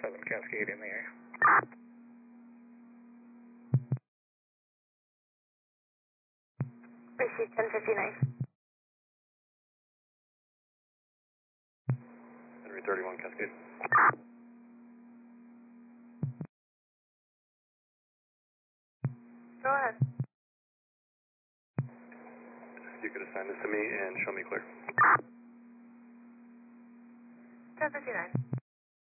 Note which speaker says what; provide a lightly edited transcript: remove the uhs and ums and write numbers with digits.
Speaker 1: 7 Cascade in the area.
Speaker 2: Receive 1059.
Speaker 3: Henry 31 Cascade.
Speaker 2: Go ahead.
Speaker 3: If you could assign this to me and show me clear.
Speaker 2: 1059.